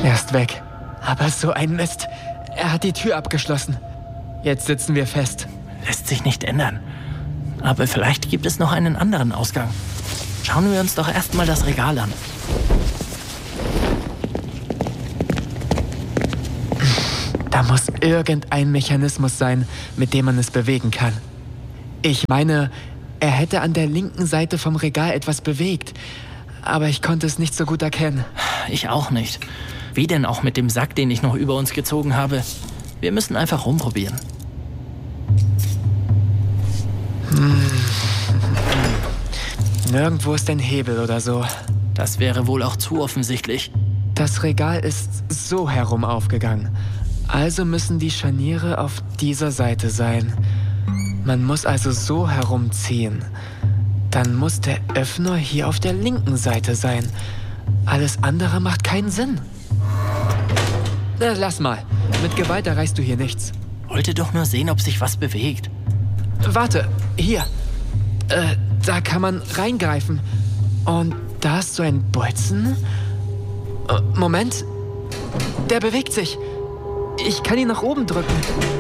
Er ist weg. Aber so ein Mist. Er hat die Tür abgeschlossen. Jetzt sitzen wir fest. Lässt sich nicht ändern. Aber vielleicht gibt es noch einen anderen Ausgang. Schauen wir uns doch erstmal das Regal an. Da muss irgendein Mechanismus sein, mit dem man es bewegen kann. Ich meine, er hätte an der linken Seite vom Regal etwas bewegt. Aber ich konnte es nicht so gut erkennen. Ich auch nicht. Wie denn auch mit dem Sack, den ich noch über uns gezogen habe? Wir müssen einfach rumprobieren. Nirgendwo ist ein Hebel oder so. Das wäre wohl auch zu offensichtlich. Das Regal ist so herum aufgegangen. Also müssen die Scharniere auf dieser Seite sein. Man muss also so herumziehen. Dann muss der Öffner hier auf der linken Seite sein. Alles andere macht keinen Sinn. Lass mal. Mit Gewalt erreichst du hier nichts. Wollte doch nur sehen, ob sich was bewegt. Warte, hier. Da kann man reingreifen. Und da ist so ein Bolzen. Moment. Der bewegt sich. Ich kann ihn nach oben drücken.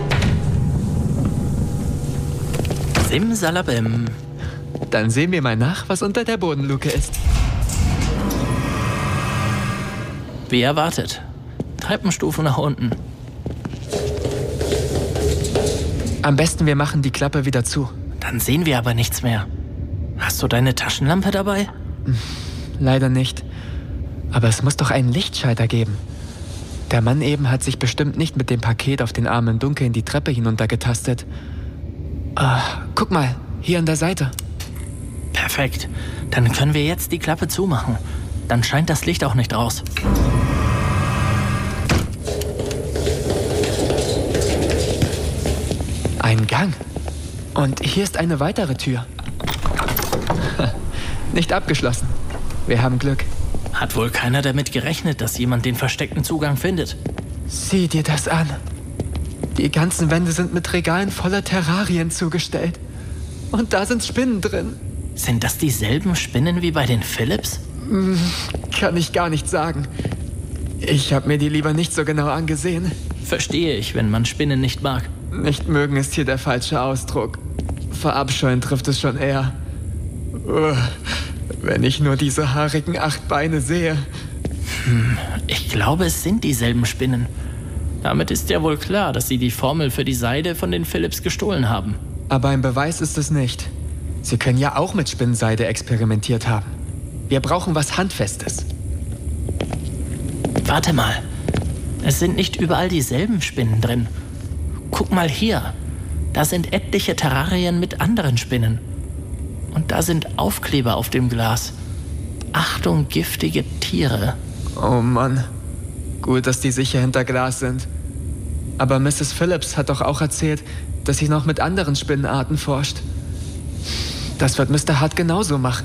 Simsalabim. Dann sehen wir mal nach, was unter der Bodenluke ist. Wie erwartet. Treppenstufen nach unten. Am besten wir machen die Klappe wieder zu. Dann sehen wir aber nichts mehr. Hast du deine Taschenlampe dabei? Leider nicht. Aber es muss doch einen Lichtschalter geben. Der Mann eben hat sich bestimmt nicht mit dem Paket auf den Arm im Dunkeln die Treppe hinuntergetastet. Guck mal, hier an der Seite. Perfekt. Dann können wir jetzt die Klappe zumachen. Dann scheint das Licht auch nicht raus. Ein Gang. Und hier ist eine weitere Tür. Nicht abgeschlossen. Wir haben Glück. Hat wohl keiner damit gerechnet, dass jemand den versteckten Zugang findet. Sieh dir das an. Die ganzen Wände sind mit Regalen voller Terrarien zugestellt. Und da sind Spinnen drin. Sind das dieselben Spinnen wie bei den Philips? Kann ich gar nicht sagen. Ich habe mir die lieber nicht so genau angesehen. Verstehe ich, wenn man Spinnen nicht mag. Nicht mögen ist hier der falsche Ausdruck. Verabscheuen trifft es schon eher. Wenn ich nur diese haarigen 8 Beine sehe. Ich glaube, es sind dieselben Spinnen. Damit ist ja wohl klar, dass sie die Formel für die Seide von den Philips gestohlen haben. Aber ein Beweis ist es nicht. Sie können ja auch mit Spinnenseide experimentiert haben. Wir brauchen was Handfestes. Warte mal. Es sind nicht überall dieselben Spinnen drin. Guck mal hier. Da sind etliche Terrarien mit anderen Spinnen. Und da sind Aufkleber auf dem Glas. Achtung, giftige Tiere. Oh Mann. Gut, dass die sicher hinter Glas sind. Aber Mrs. Phillips hat doch auch erzählt, dass sie noch mit anderen Spinnenarten forscht. Das wird Mr. Hart genauso machen.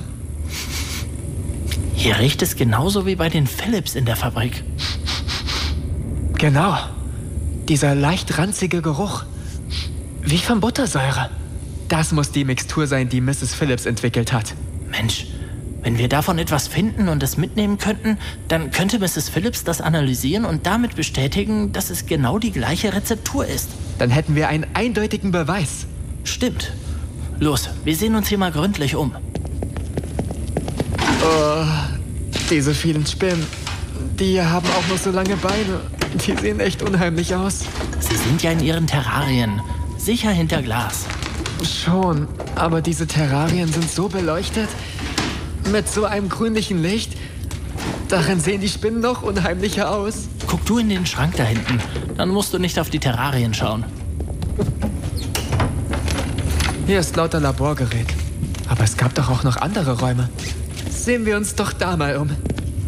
Hier riecht es genauso wie bei den Philips in der Fabrik. Genau. Dieser leicht ranzige Geruch. Wie von Buttersäure. Das muss die Mixtur sein, die Mrs. Phillips entwickelt hat. Mensch, wenn wir davon etwas finden und es mitnehmen könnten, dann könnte Mrs. Phillips das analysieren und damit bestätigen, dass es genau die gleiche Rezeptur ist. Dann hätten wir einen eindeutigen Beweis. Stimmt. Los, wir sehen uns hier mal gründlich um. Oh, diese vielen Spinnen. Die hier haben auch noch so lange Beine. Die sehen echt unheimlich aus. Sie sind ja in ihren Terrarien. Sicher hinter Glas. Schon, aber diese Terrarien sind so beleuchtet. Mit so einem grünlichen Licht. Darin sehen die Spinnen noch unheimlicher aus. Guck du in den Schrank da hinten. Dann musst du nicht auf die Terrarien schauen. Hier ist lauter Laborgerät. Aber es gab doch auch noch andere Räume. Sehen wir uns doch da mal um.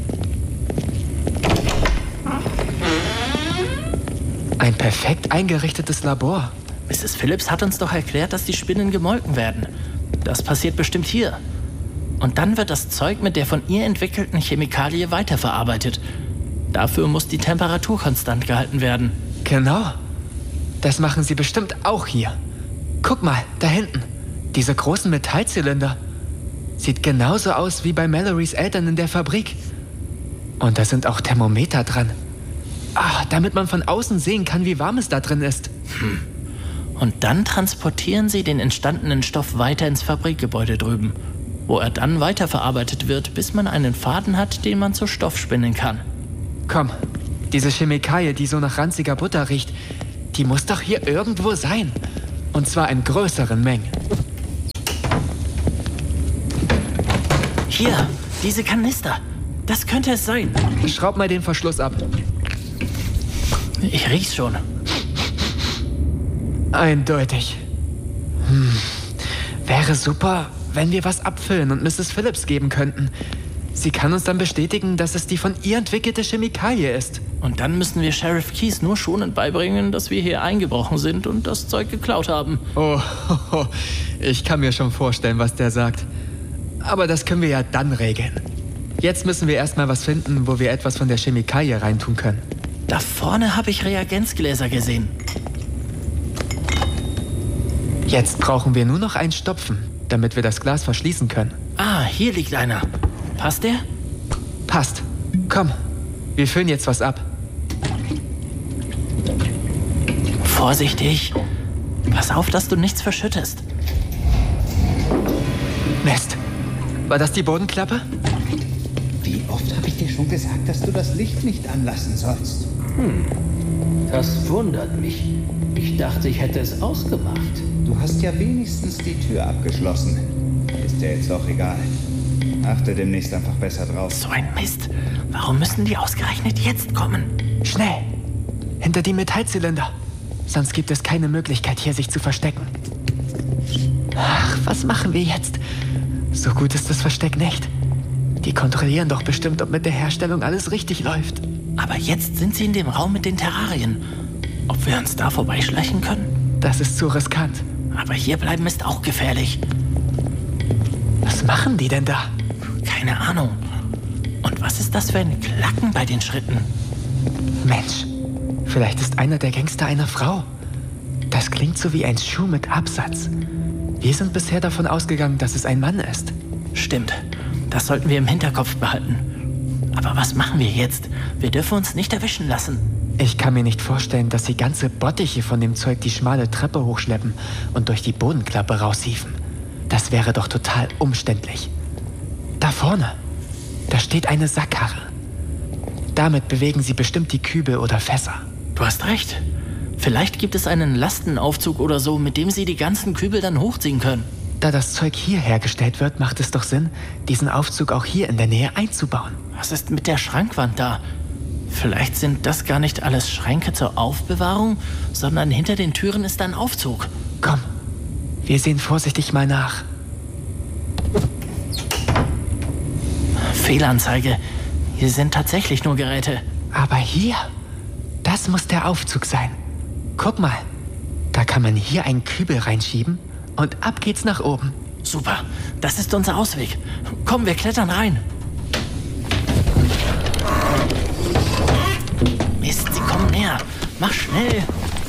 Ein perfekt eingerichtetes Labor. Mrs. Phillips hat uns doch erklärt, dass die Spinnen gemolken werden. Das passiert bestimmt hier. Und dann wird das Zeug mit der von ihr entwickelten Chemikalie weiterverarbeitet. Dafür muss die Temperatur konstant gehalten werden. Genau. Das machen sie bestimmt auch hier. Guck mal, da hinten. Diese großen Metallzylinder. Sieht genauso aus wie bei Mallorys Eltern in der Fabrik. Und da sind auch Thermometer dran. Damit man von außen sehen kann, wie warm es da drin ist. Und dann transportieren sie den entstandenen Stoff weiter ins Fabrikgebäude drüben, wo er dann weiterverarbeitet wird, bis man einen Faden hat, den man zu Stoff spinnen kann. Komm, diese Chemikalie, die so nach ranziger Butter riecht, die muss doch hier irgendwo sein. Und zwar in größeren Mengen. Hier, diese Kanister. Das könnte es sein. Schraub mal den Verschluss ab. Ich riech's schon. Eindeutig. Wäre super, wenn wir was abfüllen und Mrs. Phillips geben könnten. Sie kann uns dann bestätigen, dass es die von ihr entwickelte Chemikalie ist. Und dann müssen wir Sheriff Keyes nur schonend beibringen, dass wir hier eingebrochen sind und das Zeug geklaut haben. Oh, ich kann mir schon vorstellen, was der sagt. Aber das können wir ja dann regeln. Jetzt müssen wir erstmal was finden, wo wir etwas von der Chemikalie reintun können. Da vorne habe ich Reagenzgläser gesehen. Jetzt brauchen wir nur noch einen Stopfen, damit wir das Glas verschließen können. Hier liegt einer. Passt der? Passt. Komm, wir füllen jetzt was ab. Vorsichtig. Pass auf, dass du nichts verschüttest. Mist. War das die Bodenklappe? Wie oft habe ich dir schon gesagt, dass du das Licht nicht anlassen sollst? Das wundert mich. Ich dachte, ich hätte es ausgemacht. Du hast ja wenigstens die Tür abgeschlossen. Ist dir jetzt auch egal. Achte demnächst einfach besser drauf. So ein Mist. Warum müssen die ausgerechnet jetzt kommen? Schnell! Hinter die Metallzylinder. Sonst gibt es keine Möglichkeit, hier sich zu verstecken. Ach, was machen wir jetzt? So gut ist das Versteck nicht. Die kontrollieren doch bestimmt, ob mit der Herstellung alles richtig läuft. Aber jetzt sind sie in dem Raum mit den Terrarien. Ob wir uns da vorbeischleichen können? Das ist zu riskant. Aber hier bleiben ist auch gefährlich. Was machen die denn da? Keine Ahnung. Und was ist das für ein Klacken bei den Schritten? Mensch, vielleicht ist einer der Gangster eine Frau. Das klingt so wie ein Schuh mit Absatz. Wir sind bisher davon ausgegangen, dass es ein Mann ist. Stimmt. Das sollten wir im Hinterkopf behalten. Aber was machen wir jetzt? Wir dürfen uns nicht erwischen lassen. Ich kann mir nicht vorstellen, dass sie ganze Bottiche von dem Zeug die schmale Treppe hochschleppen und durch die Bodenklappe raushieven. Das wäre doch total umständlich. Da vorne, da steht eine Sackkarre. Damit bewegen sie bestimmt die Kübel oder Fässer. Du hast recht. Vielleicht gibt es einen Lastenaufzug oder so, mit dem sie die ganzen Kübel dann hochziehen können. Da das Zeug hier hergestellt wird, macht es doch Sinn, diesen Aufzug auch hier in der Nähe einzubauen. Was ist mit der Schrankwand da? Vielleicht sind das gar nicht alles Schränke zur Aufbewahrung, sondern hinter den Türen ist ein Aufzug. Komm, wir sehen vorsichtig mal nach. Fehlanzeige. Hier sind tatsächlich nur Geräte. Aber hier, das muss der Aufzug sein. Guck mal, da kann man hier einen Kübel reinschieben und ab geht's nach oben. Super, das ist unser Ausweg. Komm, wir klettern rein. Mist, sie kommen näher. Mach schnell.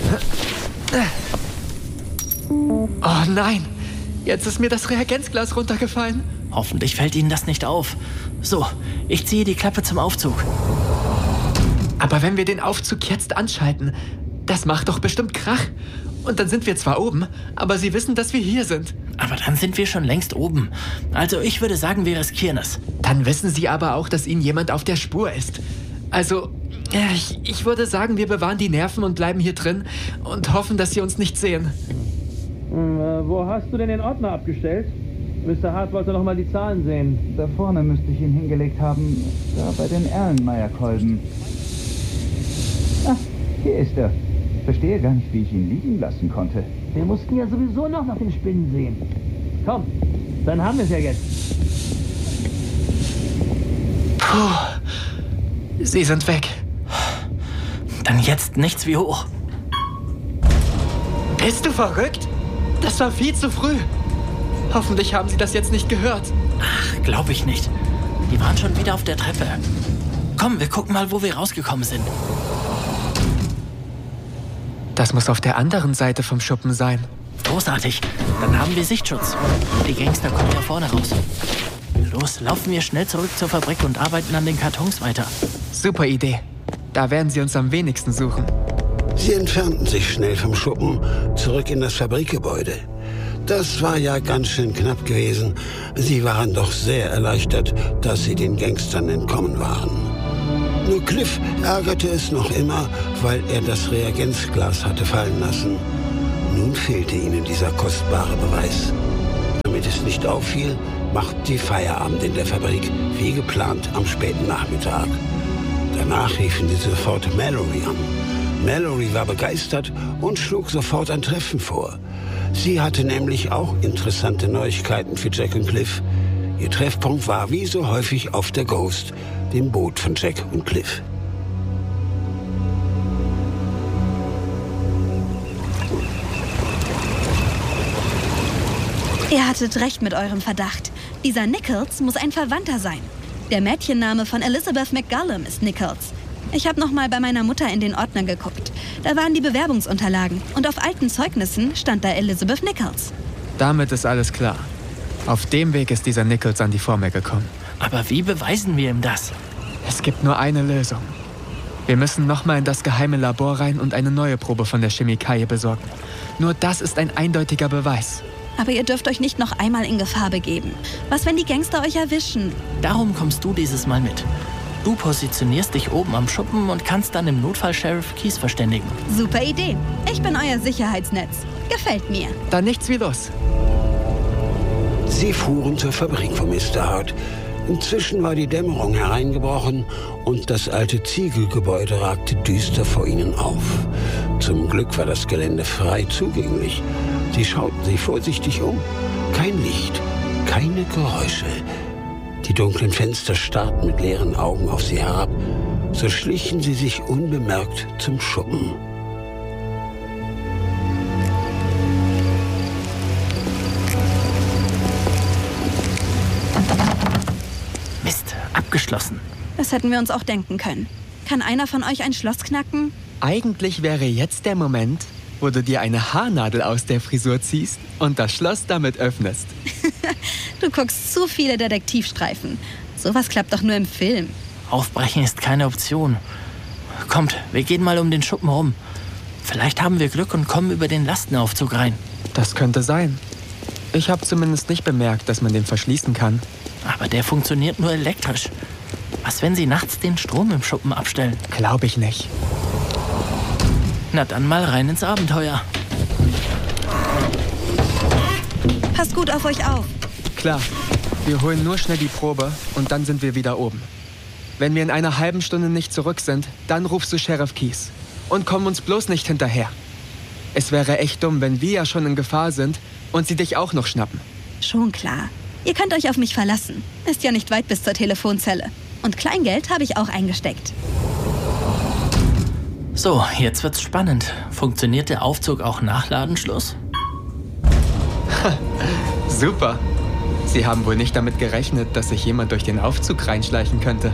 Oh nein, jetzt ist mir das Reagenzglas runtergefallen. Hoffentlich fällt Ihnen das nicht auf. So, ich ziehe die Klappe zum Aufzug. Aber wenn wir den Aufzug jetzt anschalten, das macht doch bestimmt Krach. Und dann sind wir zwar oben, aber sie wissen, dass wir hier sind. Aber dann sind wir schon längst oben. Also ich würde sagen, wir riskieren es. Dann wissen sie aber auch, dass ihnen jemand auf der Spur ist. Also, ich würde sagen, wir bewahren die Nerven und bleiben hier drin und hoffen, dass sie uns nicht sehen. Wo hast du denn den Ordner abgestellt? Mr. Hart wollte noch mal die Zahlen sehen. Da vorne müsste ich ihn hingelegt haben, da bei den Erlenmeyer-Kolben. Ah, hier ist er. Verstehe gar nicht, wie ich ihn liegen lassen konnte. Wir mussten ja sowieso noch nach den Spinnen sehen. Komm, dann haben wir es ja jetzt. Puh, sie sind weg. Dann jetzt nichts wie hoch. Bist du verrückt? Das war viel zu früh. Hoffentlich haben sie das jetzt nicht gehört. Ach, glaube ich nicht. Die waren schon wieder auf der Treppe. Komm, wir gucken mal, wo wir rausgekommen sind. Das muss auf der anderen Seite vom Schuppen sein. Großartig. Dann haben wir Sichtschutz. Die Gangster kommen da vorne raus. Los, laufen wir schnell zurück zur Fabrik und arbeiten an den Kartons weiter. Super Idee. Da werden sie uns am wenigsten suchen. Sie entfernten sich schnell vom Schuppen, zurück in das Fabrikgebäude. Das war ja ganz schön knapp gewesen. Sie waren doch sehr erleichtert, dass sie den Gangstern entkommen waren. Nur Cliff ärgerte es noch immer, weil er das Reagenzglas hatte fallen lassen. Nun fehlte ihnen dieser kostbare Beweis. Damit es nicht auffiel, machten sie Feierabend in der Fabrik, wie geplant am späten Nachmittag. Danach riefen sie sofort Mallory an. Mallory war begeistert und schlug sofort ein Treffen vor. Sie hatte nämlich auch interessante Neuigkeiten für Jack und Cliff. Ihr Treffpunkt war wie so häufig auf der Ghost, dem Boot von Jack und Cliff. Ihr hattet recht mit eurem Verdacht. Dieser Nichols muss ein Verwandter sein. Der Mädchenname von Elizabeth McGullum ist Nichols. Ich habe noch mal bei meiner Mutter in den Ordner geguckt. Da waren die Bewerbungsunterlagen und auf alten Zeugnissen stand da Elizabeth Nichols. Damit ist alles klar. Auf dem Weg ist dieser Nichols an die Formel gekommen. Aber wie beweisen wir ihm das? Es gibt nur eine Lösung. Wir müssen nochmal in das geheime Labor rein und eine neue Probe von der Chemikalie besorgen. Nur das ist ein eindeutiger Beweis. Aber ihr dürft euch nicht noch einmal in Gefahr begeben. Was, wenn die Gangster euch erwischen? Darum kommst du dieses Mal mit. Du positionierst dich oben am Schuppen und kannst dann im Notfall Sheriff Keys verständigen. Super Idee. Ich bin euer Sicherheitsnetz. Gefällt mir. Dann nichts wie los. Sie fuhren zur Fabrik von Mr. Hart. Inzwischen war die Dämmerung hereingebrochen und das alte Ziegelgebäude ragte düster vor ihnen auf. Zum Glück war das Gelände frei zugänglich. Sie schauten sich vorsichtig um. Kein Licht, keine Geräusche. Die dunklen Fenster starrten mit leeren Augen auf sie herab. So schlichen sie sich unbemerkt zum Schuppen. Mist, abgeschlossen. Das hätten wir uns auch denken können. Kann einer von euch ein Schloss knacken? Eigentlich wäre jetzt der Moment, wo du dir eine Haarnadel aus der Frisur ziehst und das Schloss damit öffnest. Du guckst zu viele Detektivstreifen. Sowas klappt doch nur im Film. Aufbrechen ist keine Option. Kommt, wir gehen mal um den Schuppen rum. Vielleicht haben wir Glück und kommen über den Lastenaufzug rein. Das könnte sein. Ich habe zumindest nicht bemerkt, dass man den verschließen kann. Aber der funktioniert nur elektrisch. Was, wenn sie nachts den Strom im Schuppen abstellen? Glaube ich nicht. Na dann mal rein ins Abenteuer. Passt gut auf euch auf. Klar, wir holen nur schnell die Probe und dann sind wir wieder oben. Wenn wir in einer halben Stunde nicht zurück sind, dann rufst du Sheriff Keys. Und komm uns bloß nicht hinterher. Es wäre echt dumm, wenn wir ja schon in Gefahr sind und sie dich auch noch schnappen. Schon klar. Ihr könnt euch auf mich verlassen. Ist ja nicht weit bis zur Telefonzelle. Und Kleingeld habe ich auch eingesteckt. So, jetzt wird's spannend. Funktioniert der Aufzug auch nach Ladenschluss? Super. Sie haben wohl nicht damit gerechnet, dass sich jemand durch den Aufzug reinschleichen könnte.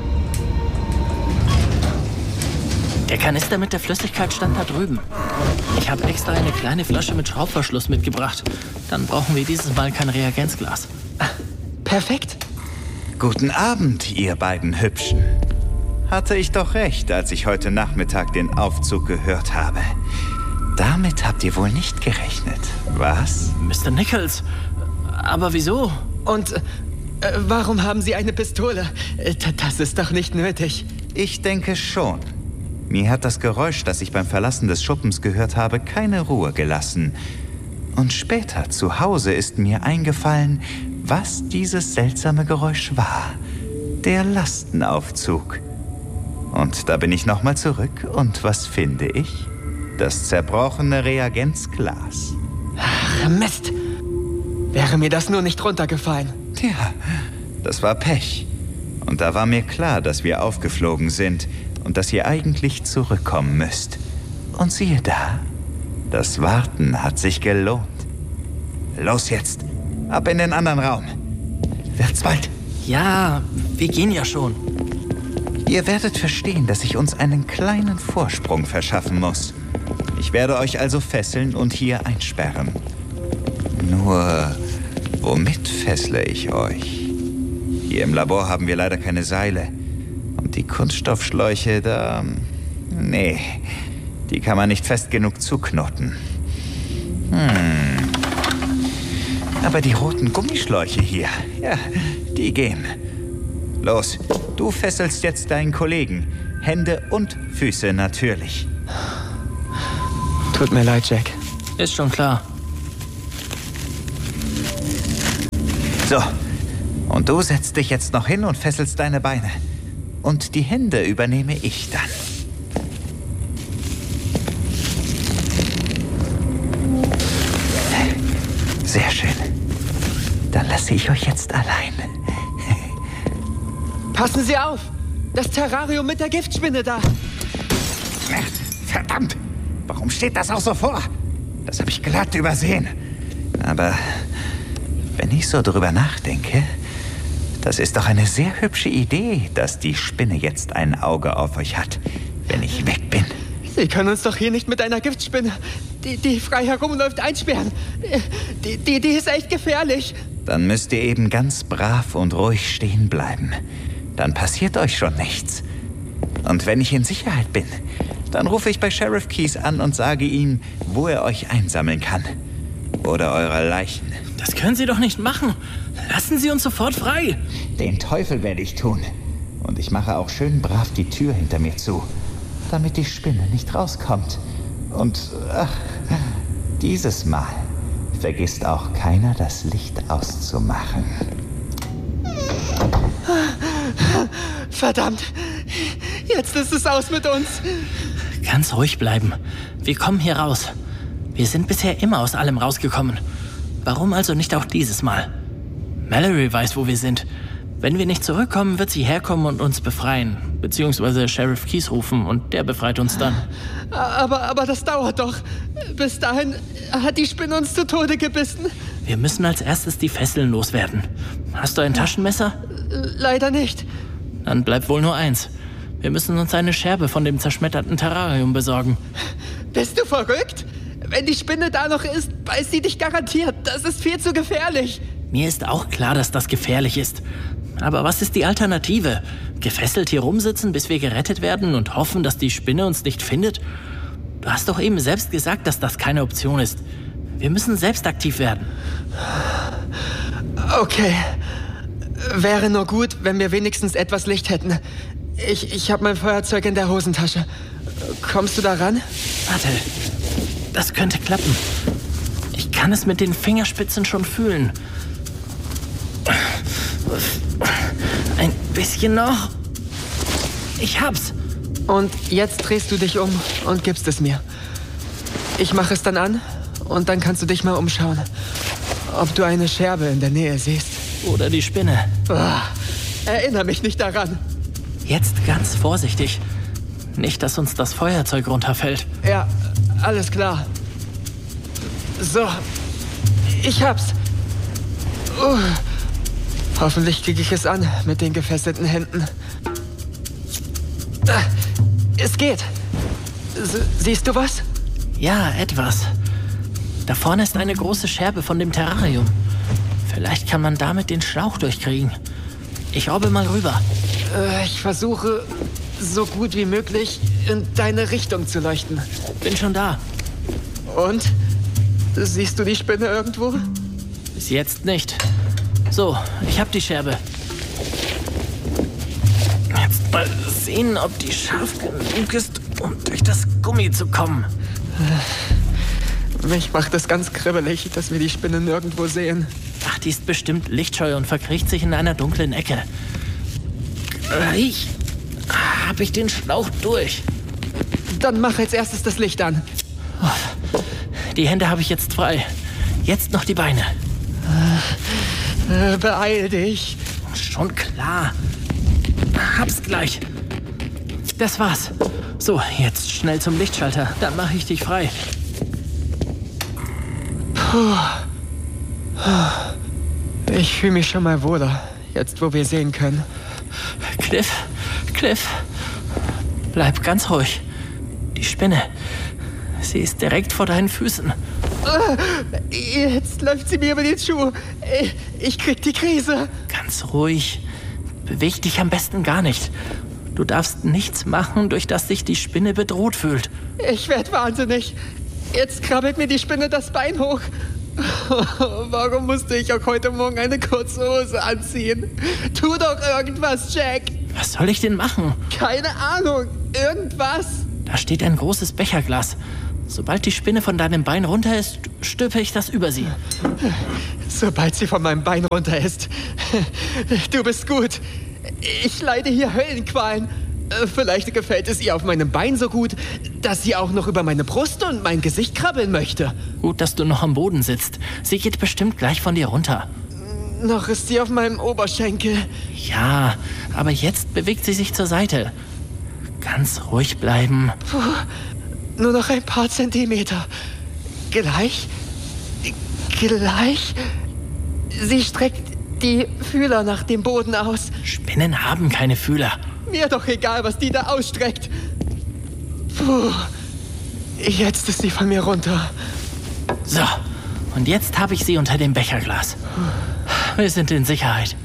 Der Kanister mit der Flüssigkeit stand da drüben. Ich habe extra eine kleine Flasche mit Schraubverschluss mitgebracht. Dann brauchen wir dieses Mal kein Reagenzglas. Perfekt. Guten Abend, ihr beiden Hübschen. Hatte ich doch recht, als ich heute Nachmittag den Aufzug gehört habe. Damit habt ihr wohl nicht gerechnet, was? Mr. Nichols, aber wieso? Und warum haben Sie eine Pistole? Das ist doch nicht nötig. Ich denke schon. Mir hat das Geräusch, das ich beim Verlassen des Schuppens gehört habe, keine Ruhe gelassen. Und später zu Hause ist mir eingefallen, was dieses seltsame Geräusch war. Der Lastenaufzug. Und da bin ich nochmal zurück und was finde ich? Das zerbrochene Reagenzglas. Ach, Mist. Wäre mir das nur nicht runtergefallen. Tja, das war Pech. Und da war mir klar, dass wir aufgeflogen sind und dass ihr eigentlich zurückkommen müsst. Und siehe da, das Warten hat sich gelohnt. Los jetzt, ab in den anderen Raum. Wird's bald? Ja, wir gehen ja schon. Ihr werdet verstehen, dass ich uns einen kleinen Vorsprung verschaffen muss. Ich werde euch also fesseln und hier einsperren. Nur, womit fessle ich euch? Hier im Labor haben wir leider keine Seile. Und die Kunststoffschläuche, da Nee, die kann man nicht fest genug zuknoten. Aber die roten Gummischläuche hier, ja, die gehen. Los, du fesselst jetzt deinen Kollegen. Hände und Füße natürlich. Tut mir leid, Jack. Ist schon klar. So, und du setzt dich jetzt noch hin und fesselst deine Beine. Und die Hände übernehme ich dann. Sehr schön. Dann lasse ich euch jetzt allein. Passen Sie auf! Das Terrarium mit der Giftspinne da! Verdammt! Warum steht das auch so vor? Das habe ich glatt übersehen. Aber wenn ich so drüber nachdenke, das ist doch eine sehr hübsche Idee, dass die Spinne jetzt ein Auge auf euch hat, wenn ich weg bin. Sie können uns doch hier nicht mit einer Giftspinne, die frei herumläuft, einsperren. Die ist echt gefährlich. Dann müsst ihr eben ganz brav und ruhig stehen bleiben. Dann passiert euch schon nichts. Und wenn ich in Sicherheit bin, dann rufe ich bei Sheriff Keyes an und sage ihm, wo er euch einsammeln kann. Oder eure Leichen. Das können Sie doch nicht machen. Lassen Sie uns sofort frei. Den Teufel werde ich tun. Und ich mache auch schön brav die Tür hinter mir zu, damit die Spinne nicht rauskommt. Und dieses Mal vergisst auch keiner, das Licht auszumachen. Verdammt! Jetzt ist es aus mit uns! Ganz ruhig bleiben. Wir kommen hier raus. Wir sind bisher immer aus allem rausgekommen. Warum also nicht auch dieses Mal? Mallory weiß, wo wir sind. Wenn wir nicht zurückkommen, wird sie herkommen und uns befreien. Beziehungsweise Sheriff Keyes rufen und der befreit uns dann. Aber das dauert doch. Bis dahin hat die Spinne uns zu Tode gebissen. Wir müssen als erstes die Fesseln loswerden. Hast du ein Taschenmesser? Leider nicht. Dann bleibt wohl nur eins. Wir müssen uns eine Scherbe von dem zerschmetterten Terrarium besorgen. Bist du verrückt? Wenn die Spinne da noch ist, beißt sie dich garantiert. Das ist viel zu gefährlich. Mir ist auch klar, dass das gefährlich ist. Aber was ist die Alternative? Gefesselt hier rumsitzen, bis wir gerettet werden und hoffen, dass die Spinne uns nicht findet? Du hast doch eben selbst gesagt, dass das keine Option ist. Wir müssen selbst aktiv werden. Okay. Wäre nur gut, wenn wir wenigstens etwas Licht hätten. Ich habe mein Feuerzeug in der Hosentasche. Kommst du da ran? Warte, das könnte klappen. Ich kann es mit den Fingerspitzen schon fühlen. Ein bisschen noch. Ich hab's. Und jetzt drehst du dich um und gibst es mir. Ich mache es dann an und dann kannst du dich mal umschauen, ob du eine Scherbe in der Nähe siehst. Oder die Spinne. Erinnere mich nicht daran. Jetzt ganz vorsichtig. Nicht, dass uns das Feuerzeug runterfällt. Ja, alles klar. So, ich hab's. Hoffentlich kriege ich es an mit den gefesselten Händen. Es geht. Siehst du was? Ja, etwas. Da vorne ist eine große Scherbe von dem Terrarium. Vielleicht kann man damit den Schlauch durchkriegen. Ich robbe mal rüber. Ich versuche, so gut wie möglich in deine Richtung zu leuchten. Bin schon da. Und? Siehst du die Spinne irgendwo? Bis jetzt nicht. So, ich hab die Scherbe. Jetzt mal sehen, ob die scharf genug ist, um durch das Gummi zu kommen. Mich macht es ganz kribbelig, dass wir die Spinne nirgendwo sehen. Ach, die ist bestimmt lichtscheu und verkriecht sich in einer dunklen Ecke. Gleich hab ich den Schlauch durch. Dann mach als erstes das Licht an. Die Hände habe ich jetzt frei. Jetzt noch die Beine. Beeil dich. Schon klar. Hab's gleich. Das war's. So, jetzt schnell zum Lichtschalter. Dann mache ich dich frei. Ich fühle mich schon mal wohler, jetzt wo wir sehen können. Cliff, bleib ganz ruhig. Die Spinne, sie ist direkt vor deinen Füßen. Jetzt läuft sie mir über den Schuh. Ich krieg die Krise. Ganz ruhig. Beweg dich am besten gar nicht. Du darfst nichts machen, durch das sich die Spinne bedroht fühlt. Ich werde wahnsinnig. Jetzt krabbelt mir die Spinne das Bein hoch. Warum musste ich auch heute Morgen eine kurze Hose anziehen? Tu doch irgendwas, Jack. Was soll ich denn machen? Keine Ahnung. Irgendwas. Da steht ein großes Becherglas. Sobald die Spinne von deinem Bein runter ist, stülpe ich das über sie. Sobald sie von meinem Bein runter ist. Du bist gut. Ich leide hier Höllenqualen. Vielleicht gefällt es ihr auf meinem Bein so gut, dass sie auch noch über meine Brust und mein Gesicht krabbeln möchte. Gut, dass du noch am Boden sitzt. Sie geht bestimmt gleich von dir runter. Noch ist sie auf meinem Oberschenkel. Ja, aber jetzt bewegt sie sich zur Seite. Ganz ruhig bleiben. Puh, nur noch ein paar Zentimeter. Gleich. Sie streckt die Fühler nach dem Boden aus. Spinnen haben keine Fühler. Mir doch egal, was die da ausstreckt. Puh. Jetzt ist sie von mir runter. So, und jetzt habe ich sie unter dem Becherglas. Wir sind in Sicherheit.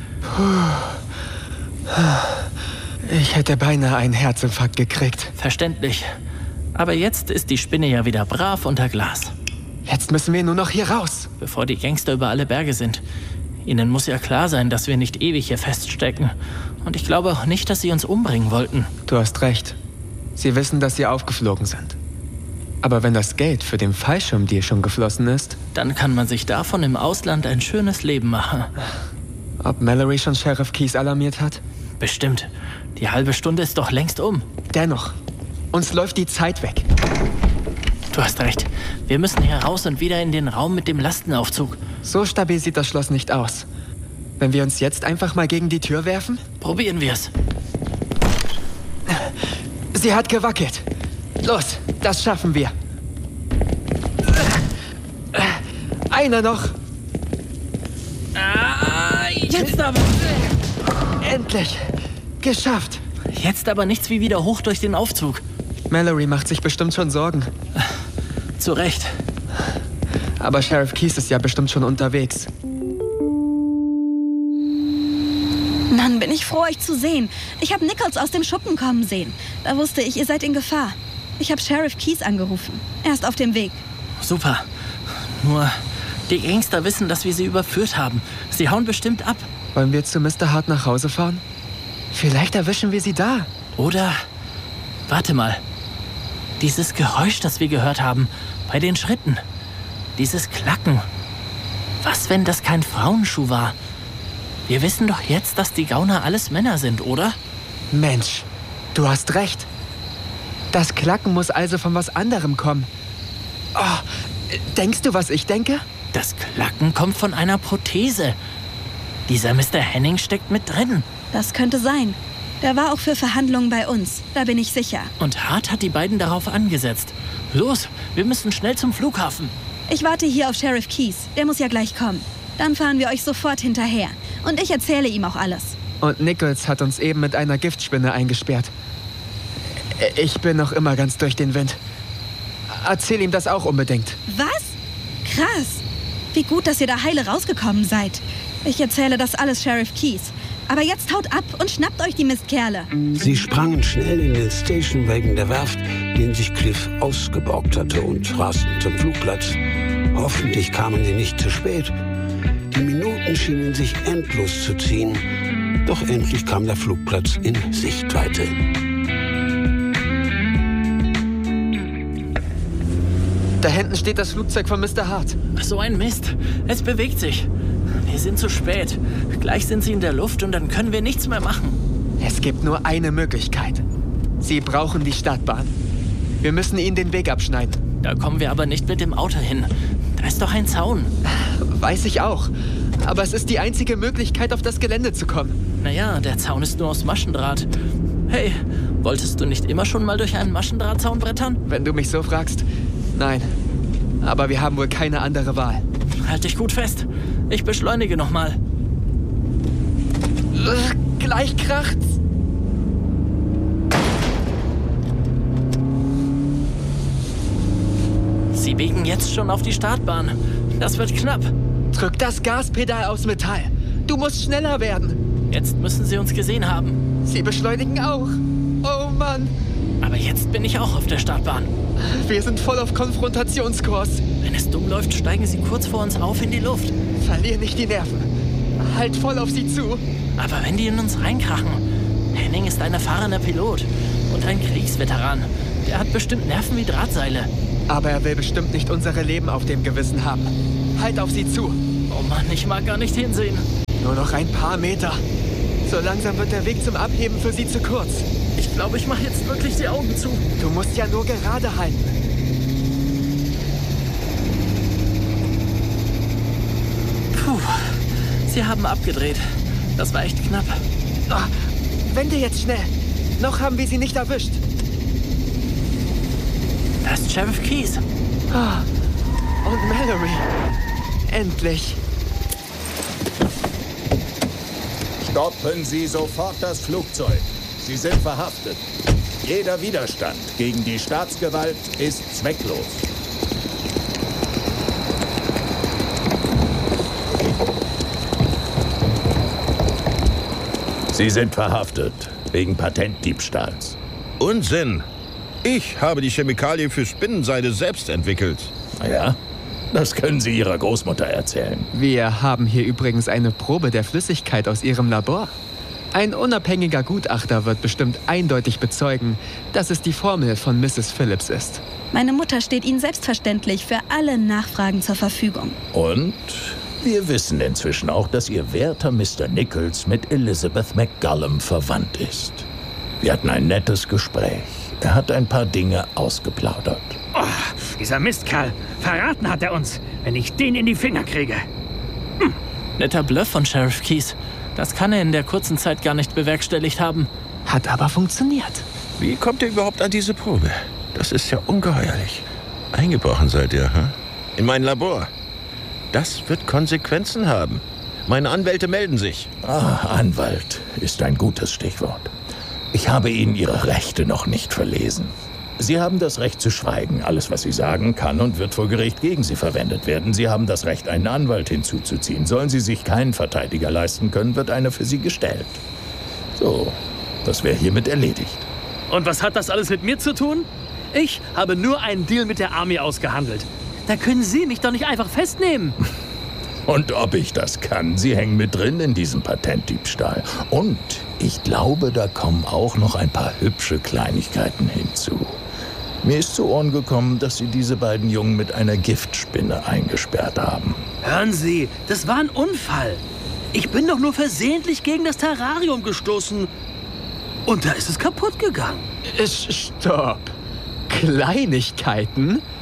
Ich hätte beinahe einen Herzinfarkt gekriegt. Verständlich. Aber jetzt ist die Spinne ja wieder brav unter Glas. Jetzt müssen wir nur noch hier raus. Bevor die Gangster über alle Berge sind. Ihnen muss ja klar sein, dass wir nicht ewig hier feststecken. Und ich glaube auch nicht, dass sie uns umbringen wollten. Du hast recht. Sie wissen, dass sie aufgeflogen sind. Aber wenn das Geld für den Fallschirmdeal schon geflossen ist... Dann kann man sich davon im Ausland ein schönes Leben machen. Ob Mallory schon Sheriff Keyes alarmiert hat? Bestimmt. Die halbe Stunde ist doch längst um. Dennoch, uns läuft die Zeit weg. Du hast recht. Wir müssen hier raus und wieder in den Raum mit dem Lastenaufzug. So stabil sieht das Schloss nicht aus. Wenn wir uns jetzt einfach mal gegen die Tür werfen? Probieren wir's. Sie hat gewackelt. Los, das schaffen wir. Einer noch. Jetzt aber. Endlich. Geschafft. Jetzt aber nichts wie wieder hoch durch den Aufzug. Mallory macht sich bestimmt schon Sorgen. Zu Recht. Aber Sheriff Keyes ist ja bestimmt schon unterwegs. Mann, bin ich froh, euch zu sehen. Ich habe Nichols aus dem Schuppen kommen sehen. Da wusste ich, ihr seid in Gefahr. Ich habe Sheriff Keyes angerufen. Er ist auf dem Weg. Super. Nur, die Gangster wissen, dass wir sie überführt haben. Sie hauen bestimmt ab. Wollen wir zu Mr. Hart nach Hause fahren? Vielleicht erwischen wir sie da. Oder, warte mal. Dieses Geräusch, das wir gehört haben, bei den Schritten. Dieses Klacken. Was, wenn das kein Frauenschuh war? Wir wissen doch jetzt, dass die Gauner alles Männer sind, oder? Mensch, du hast recht. Das Klacken muss also von was anderem kommen. Oh, denkst du, was ich denke? Das Klacken kommt von einer Prothese. Dieser Mr. Henning steckt mit drin. Das könnte sein. Der war auch für Verhandlungen bei uns, da bin ich sicher. Und Hart hat die beiden darauf angesetzt. Los, wir müssen schnell zum Flughafen. Ich warte hier auf Sheriff Keyes, der muss ja gleich kommen. Dann fahren wir euch sofort hinterher. Und ich erzähle ihm auch alles. Und Nichols hat uns eben mit einer Giftspinne eingesperrt. Ich bin noch immer ganz durch den Wind. Erzähl ihm das auch unbedingt. Was? Krass. Wie gut, dass ihr da heile rausgekommen seid. Ich erzähle das alles Sheriff Keyes. Aber jetzt haut ab und schnappt euch die Mistkerle. Sie sprangen schnell in den Stationwagen der Werft, den sich Cliff ausgeborgt hatte, und rasten zum Flugplatz. Hoffentlich kamen sie nicht zu spät. Die Minuten schienen sich endlos zu ziehen. Doch endlich kam der Flugplatz in Sichtweite. Da hinten steht das Flugzeug von Mr. Hart. So ein Mist. Es bewegt sich. Wir sind zu spät. Gleich sind sie in der Luft und dann können wir nichts mehr machen. Es gibt nur eine Möglichkeit. Sie brauchen die Startbahn. Wir müssen ihnen den Weg abschneiden. Da kommen wir aber nicht mit dem Auto hin. Da ist doch ein Zaun. Weiß ich auch. Aber es ist die einzige Möglichkeit, auf das Gelände zu kommen. Naja, der Zaun ist nur aus Maschendraht. Hey, wolltest du nicht immer schon mal durch einen Maschendrahtzaun brettern? Wenn du mich so fragst, nein. Aber wir haben wohl keine andere Wahl. Halt dich gut fest. Ich beschleunige nochmal. Gleich kracht's. Sie biegen jetzt schon auf die Startbahn. Das wird knapp. Drück das Gaspedal aus Metall. Du musst schneller werden. Jetzt müssen sie uns gesehen haben. Sie beschleunigen auch. Startbahn! Aber jetzt bin ich auch auf der Startbahn. Wir sind voll auf Konfrontationskurs. Wenn es dumm läuft, steigen sie kurz vor uns auf in die Luft. Verlier nicht die Nerven. Halt voll auf sie zu. Aber wenn die in uns reinkrachen... Henning ist ein erfahrener Pilot und ein Kriegsveteran. Der hat bestimmt Nerven wie Drahtseile. Aber er will bestimmt nicht unsere Leben auf dem Gewissen haben. Halt auf sie zu. Oh Mann, ich mag gar nicht hinsehen. Nur noch ein paar Meter. So langsam wird der Weg zum Abheben für sie zu kurz. Ich glaube, ich mache jetzt wirklich die Augen zu. Du musst ja nur gerade halten. Puh, sie haben abgedreht. Das war echt knapp. Oh, wende jetzt schnell. Noch haben wir sie nicht erwischt. Da ist Sheriff Keyes. Oh, und Mallory. Endlich. Stoppen Sie sofort das Flugzeug. Sie sind verhaftet. Jeder Widerstand gegen die Staatsgewalt ist zwecklos. Sie sind verhaftet wegen Patentdiebstahls. Unsinn! Ich habe die Chemikalie für Spinnenseide selbst entwickelt. Ja? Das können Sie Ihrer Großmutter erzählen. Wir haben hier übrigens eine Probe der Flüssigkeit aus Ihrem Labor. Ein unabhängiger Gutachter wird bestimmt eindeutig bezeugen, dass es die Formel von Mrs. Phillips ist. Meine Mutter steht Ihnen selbstverständlich für alle Nachfragen zur Verfügung. Und wir wissen inzwischen auch, dass Ihr werter Mr. Nichols mit Elizabeth McGullum verwandt ist. Wir hatten ein nettes Gespräch. Er hat ein paar Dinge ausgeplaudert. Oh, dieser Mistkerl. Verraten hat er uns, wenn ich den in die Finger kriege. Netter Bluff von Sheriff Keyes. Das kann er in der kurzen Zeit gar nicht bewerkstelligt haben. Hat aber funktioniert. Wie kommt ihr überhaupt an diese Probe? Das ist ja ungeheuerlich. Eingebrochen seid ihr, hm? In mein Labor. Das wird Konsequenzen haben. Meine Anwälte melden sich. Anwalt ist ein gutes Stichwort. Ich habe Ihnen Ihre Rechte noch nicht verlesen. Sie haben das Recht zu schweigen. Alles, was Sie sagen, kann und wird vor Gericht gegen Sie verwendet werden. Sie haben das Recht, einen Anwalt hinzuzuziehen. Sollen Sie sich keinen Verteidiger leisten können, wird einer für Sie gestellt. So, das wäre hiermit erledigt. Und was hat das alles mit mir zu tun? Ich habe nur einen Deal mit der Army ausgehandelt. Da können Sie mich doch nicht einfach festnehmen. Und ob ich das kann, Sie hängen mit drin in diesem Patentdiebstahl. Und ich glaube, da kommen auch noch ein paar hübsche Kleinigkeiten hinzu. Mir ist zu Ohren gekommen, dass Sie diese beiden Jungen mit einer Giftspinne eingesperrt haben. Hören Sie, das war ein Unfall. Ich bin doch nur versehentlich gegen das Terrarium gestoßen. Und da ist es kaputt gegangen. Stopp. Kleinigkeiten?